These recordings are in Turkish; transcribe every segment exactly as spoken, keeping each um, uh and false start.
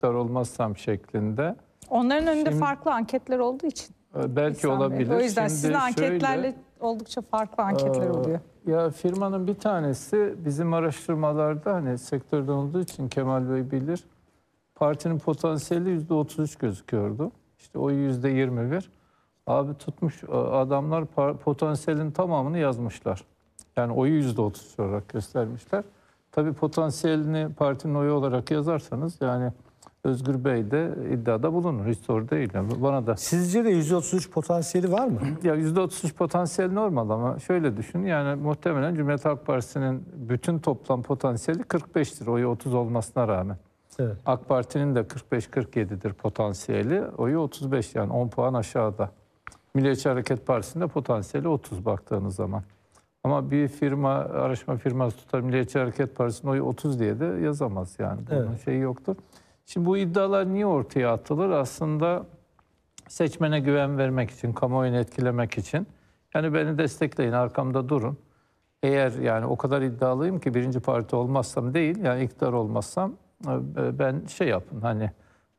iktidar olmazsam şeklinde. Onların önünde Şimdi, farklı anketler olduğu için. belki İhsan olabilir. Bey. O yüzden Şimdi sizin anketlerle şöyle, oldukça farklı anketler oluyor. Ya firmanın bir tanesi bizim araştırmalarda, hani sektörden olduğu için Kemal Bey bilir, partinin potansiyeli yüzde otuz üç gözüküyordu. İşte o yüzde yirmi bir. Abi tutmuş adamlar potansiyelin tamamını yazmışlar. Yani oyu yüzde otuz olarak göstermişler. Tabii potansiyelini partinin oyu olarak yazarsanız, yani Özgür Bey de iddiada bulunur. Hiç soru değil. Yani bana da. Sizce de yüzde otuz üç potansiyeli var mı? Ya yüzde otuz üç potansiyel normal ama şöyle düşün. Yani muhtemelen Cumhuriyet Halk Partisi'nin bütün toplam potansiyeli kırk beştir. Oyu otuz olmasına rağmen. Evet. AK Parti'nin de kırk beş kırk yedidir potansiyeli. Oyu otuz beş, yani on puan aşağıda. Milliyetçi Hareket Partisi'nin de potansiyeli otuz baktığınız zaman. Ama bir firma, araştırma firması tutar Milliyetçi Hareket Partisi'nin oyu otuz diye de yazamaz yani. Bunun Evet. şeyi yoktur. Şimdi bu iddialar niye ortaya atılır? Aslında seçmene güven vermek için, kamuoyunu etkilemek için. Yani beni destekleyin, arkamda durun. Eğer yani o kadar iddialıyım ki birinci parti olmazsam değil, yani iktidar olmazsam ben şey yapın, hani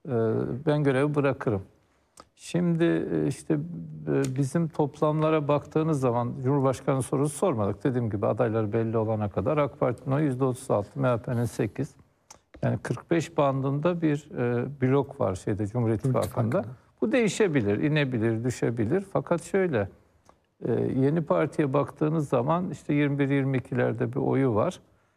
ben görevi bırakırım. Şimdi işte bizim toplamlara baktığınız zaman Cumhurbaşkanı sorusu sormadık. Dediğim gibi adaylar belli olana kadar AK Parti'nin o yüzde otuz altı, M H P'nin sekiz. Yani kırk beş bandında bir e, blok var şeyde Cumhur İttifakı'nda. Bu değişebilir, inebilir, düşebilir. Fakat şöyle, e, yeni partiye baktığınız zaman işte yirmi bir yirmi ikilerde bir oyu var.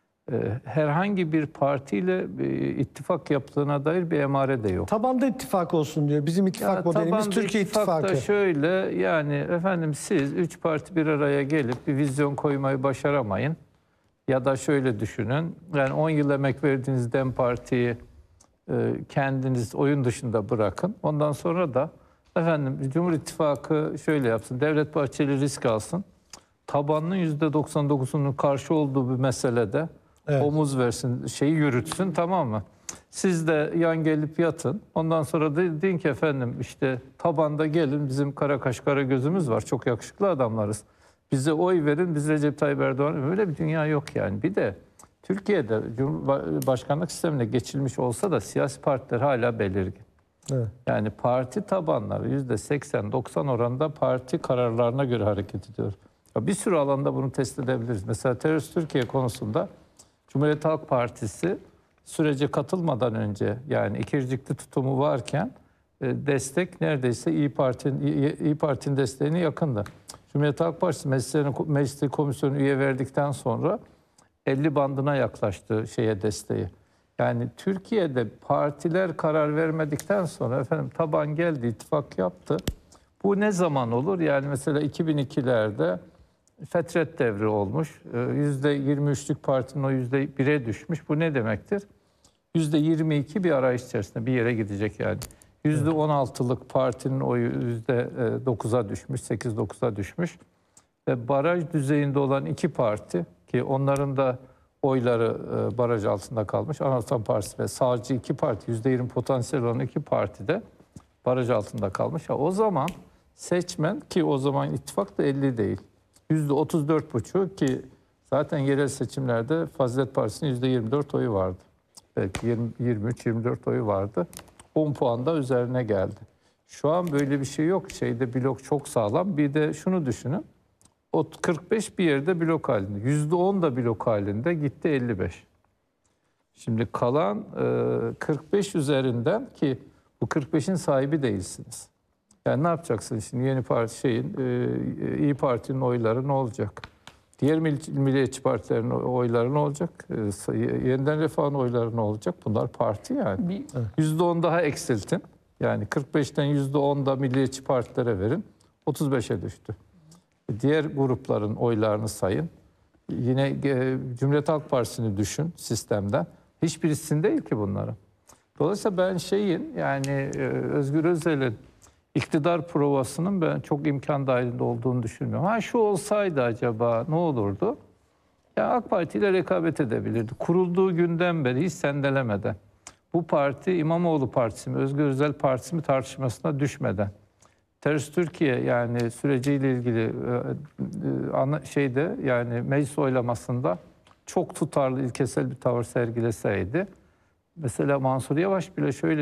E, herhangi bir partiyle e, ittifak yaptığına dair bir emare de yok. Tabanda ittifak olsun diyor. Bizim ittifak Ya, modelimiz Türkiye İttifakı. Şöyle, yani efendim siz üç parti bir araya gelip bir vizyon koymayı başaramayın. Ya da şöyle düşünün, yani on yıl emek verdiğiniz DEM Parti'yi e, kendiniz oyun dışında bırakın. Ondan sonra da efendim Cumhur İttifakı şöyle yapsın, Devlet Bahçeli risk alsın. Tabanının yüzde doksan dokuzunun karşı olduğu bir meselede evet, omuz versin, şeyi yürütsün, tamam mı? Siz de yan gelip yatın. Ondan sonra da deyin ki efendim işte tabanda gelin, bizim kara kaş kara gözümüz var, çok yakışıklı adamlarız. Bize oy verin, biz Recep Tayyip Erdoğan. Böyle bir dünya yok yani. Bir de Türkiye'de Cumhurbaşkanlık sistemine geçilmiş olsa da siyasi partiler hala belirgin. Evet. Yani parti tabanları yüzde seksen doksan oranında parti kararlarına göre hareket ediyor. Bir sürü alanda bunu test edebiliriz. Mesela Terörist Türkiye konusunda Cumhuriyet Halk Partisi sürece katılmadan önce, yani ikircikli tutumu varken destek neredeyse İYİ Parti'nin İYİ Parti'nin desteğine yakındı. Cumhuriyet Halk Partisi mecliste komisyonu üye verdikten sonra elli bandına yaklaştı şeye desteği. Yani Türkiye'de partiler karar vermedikten sonra efendim taban geldi, ittifak yaptı. Bu ne zaman olur? Yani mesela iki bin ikilerde fetret devri olmuş. yüzde yirmi üçlük partinin o yüzde bire düşmüş. Bu ne demektir? yüzde yirmi iki bir arayış içerisinde bir yere gidecek yani. yüzde on altılık partinin oyu yüzde dokuza düşmüş, sekiz dokuza düşmüş. Ve baraj düzeyinde olan iki parti, ki onların da oyları baraj altında kalmış, Anayasa Partisi ve sağcı iki parti, yüzde yirmi potansiyel olan iki parti de baraj altında kalmış. Ya o zaman seçmen, ki o zaman ittifak da elli değil, yüzde otuz dört buçuk, ki zaten yerel seçimlerde Fazilet Partisi'nin yüzde yirmi dört oyu vardı. Belki yirmi üç yirmi dört oyu vardı. on puan da üzerine geldi. Şu an böyle bir şey yok. Şeyde blok çok sağlam. Bir de şunu düşünün. O kırk beş bir yerde blok halinde. yüzde on da blok halinde, gitti elli beş. Şimdi kalan kırk beş üzerinden, ki bu kırk beşin sahibi değilsiniz. Yani ne yapacaksınız şimdi? Yeni parti şeyin, İYİ Parti'nin oyları ne olacak? Diğer milliyetçi partilerin oyları ne olacak? Yeniden Refah'ın oyları ne olacak? Bunlar parti yani. yüzde on daha eksiltin. Yani kırk beşten yüzde on da milliyetçi partilere verin. otuz beşe düştü. Diğer grupların oylarını sayın. Yine Cumhuriyet Halk Partisi'ni düşün sistemden. Hiçbirisinin değil ki bunların. Dolayısıyla ben şeyin, yani Özgür Özel'in iktidar provasının ben çok imkan dahilinde olduğunu düşünmüyorum. Ha şu olsaydı acaba ne olurdu? Ya AK Parti ile rekabet edebilirdi. Kurulduğu günden beri hiç sendelemeden. Bu parti İmamoğlu Partisi mi, Özgür Özel Partisi mi tartışmasına düşmeden. Terörist Türkiye yani süreciyle ilgili ana şeyde, yani meclis oylamasında çok tutarlı, ilkesel bir tavır sergileseydi. Mesela Mansur Yavaş bile şöyle